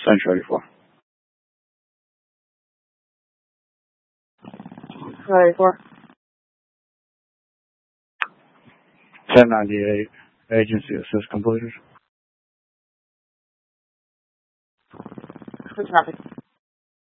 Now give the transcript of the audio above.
Central 84. Central 84. 1098, agency assist completed. Who's traffic?